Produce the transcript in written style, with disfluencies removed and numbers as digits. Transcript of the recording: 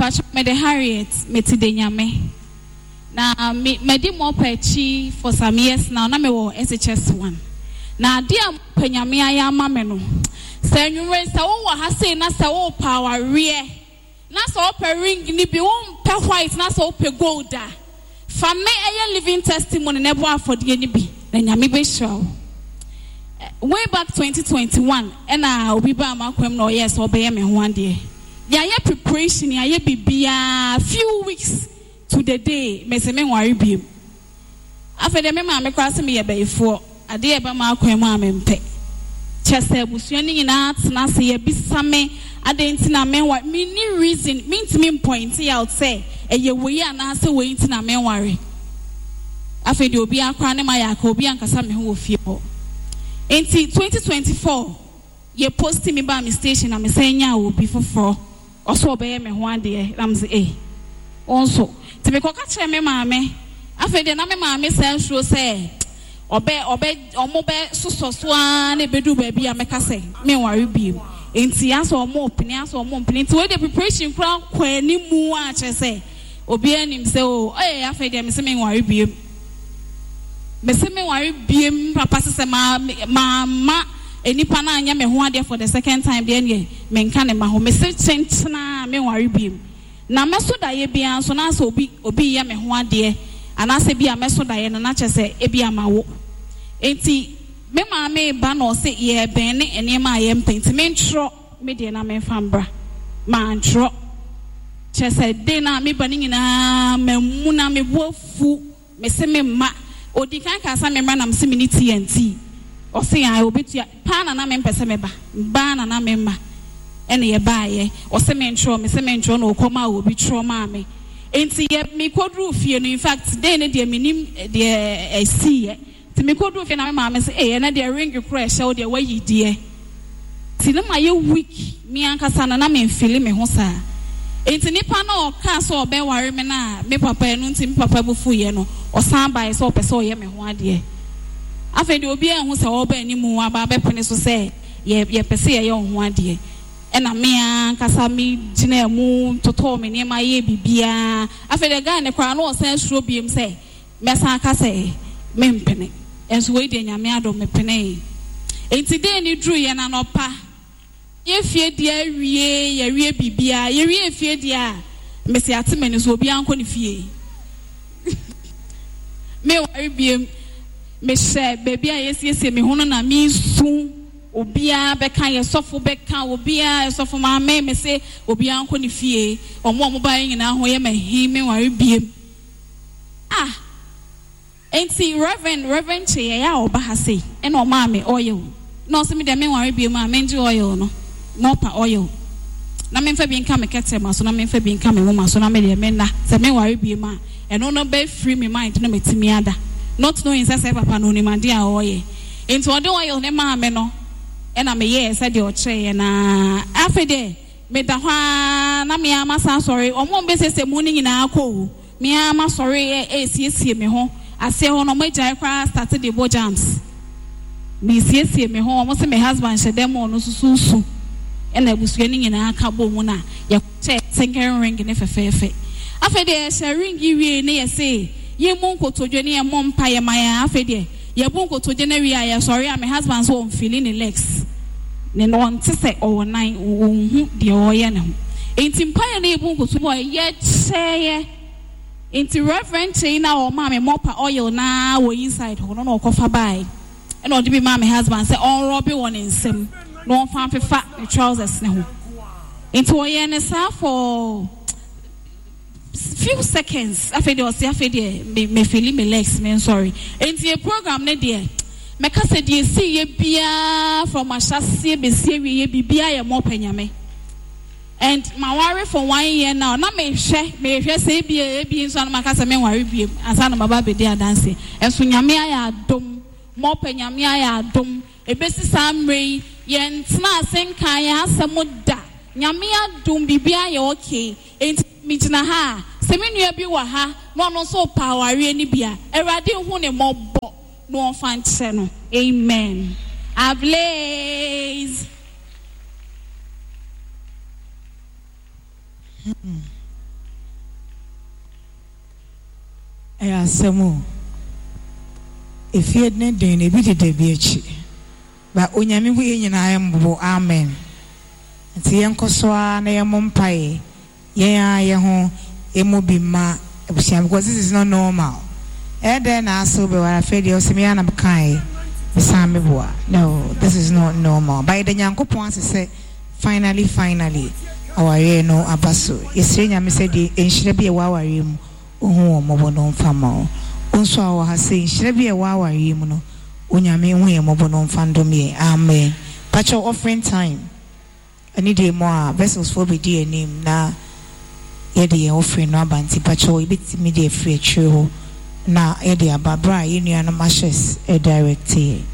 patch me the Harriet meti de nyame na me di mo pechi for some years now na me wo SHS1 na dia panyame aya ma me no se nwure se wo ha sei na se wo power re na se wo pe ring ni bi wo pe white na se wo pe gold a fa me eye living testimony na bo afode ni bi na nyame be show way back 2021 and obi ba makwem no yes obey me ho ade ya ye preparation ya ye bibia few weeks to the day me se me nware biem afede me ma me kwase me ye bayfo ade e ba makwem a me mpe chese busuani nyina tena se ye bisame ade ntina me wa me ni reason me ntimi point out say eye woyi ana se woyi ntina me nware afede obi akwa ne ma ya ka obi ankasa me ho ofie ho. In 2024, ye posted me by my station and me saying ya will be for also obey me one day. I'm say, also to be catch me, mammy. After the name, mammy says, say, obey, or mobile so swan, a bedu baby, I make a say, me worry be. In Tias or more, Pinias or more, Pinin to the preparation crown, when you move, I say, obey him, so, eh, after them, saying worry be. Mese me worry biem papa se ma enipa na anya me ho ade for the second time there ne me nka ne ma ho mese chenchena me worry biem na me so da ye bia so na so obi ye me ho ade ana se bia me so da ye na che se e bia ma wo enti me ma me ba no se ye ben ne ene ma ye mpenti me ntro me de na me fambra ma ntro che se de na me ba ni nyina mamu na me bofu me se me ma odi kan ka sa memra na mse mini TNT o se ya obetua pa na me mpese me ba na me ma ene ye ba ye o se me ntro na okoma obi tro ma me enti ye me kodru fie no in fact dey ne de minim de see ye ti me kodru fie na me ma me se eh na de ring crash o de wayi de ti na ma ye week mi ankasa na me mfili me ho sa enti nipa na o ka so obe ware me na me papa enu nti me papa bufu ye no o san bai so pese o ye me ho ade afedi obi ehun se o ba animu aba be pene so se ye pese ye ho ade e na me ankasa mi gina mu toto me ne ma ye bibia afedi ga ne kwa no o san suro biem se me san aka se me mpene enso we de nyame ado me pene enti de ni dru ye na no pa ye fie dia wie ye wie bibia ye wie fie dia me se atemani so obi anko ne fie me worry biem me share baby a yes me hono na me su obi a beka ye sofo beka obi a sofo ma me se obi anko ne fie omo ba nyina ho ye mahi me worry biem enti reverend che ya oba ha sei e na o ma me oil no se me de me worry biem a me nji oil no mopa oil na me fa bi nka me kete ma so na me fa bi nka me mama so na me de me na se me worry bi ma e no be free me mind na metimi ada not knowing say papa no ni mande a oye into ode oil ne ma me no e na me ye se de o che na afede me da hwa na me ama san sorry omo be se mu ni nyina akọ me ama sorry e siesie me ho ase ho no ma jai kwa start the bo jams me siesie me ho omo se me husband she dem no susu ena busuani nyina aka bo mu na ye che single ring ne fefefe afede she ring wie ne ye say ye mu nkotodwe ne ye mo mpa ye maya afede ye bu nkotodwe na wi aye sorry my husband so on feeling in legs ne no nte se o nan hu de o ye ne ho enti mpa ye na ye bu nkotodwe ye che enti reverend che na o ma me mopa oil na wo inside ho no okofa bai e no de bi ma my husband say on robi won nsem no fan fefa the trousers ne ho into oye ne sa for few seconds after o say after me feel me legs me sorry into a program ne there me ka say dey see ye bia from ashase be see ye bibia ye mo panyame and my worry for 1 year now na me hwe say bia so na maka say me worry bia asa na baba be dey dance enso nyame aya adom mo panyame aya adom ebesi samre ye ntna asenkan ya asemuda nyame adom bibia ye okay enti mitina ha se me nua bi wa ha no no so power ni bia erade hu ne mobo no fan che no amen ablaze asemu if you had not done a bit of the beach, but when you mean I am amen. And the uncle saw na mumpai, ya home, be ma, because this is not normal. And then I saw be what I fed you, Simiana Bakai, Samiboa. No, this is not normal. By the young couple wants to say, finally, our no abaso. Yes, I said, and should be a wawarim, mobonon famo. Also, our has should be a wawarim, unyame, mobonon fandomi, amen. But your offering time. I need a more vessels for be dear name na yedi offering no banti pacho ibit media free true na yedi ababra yinu na mashes a directly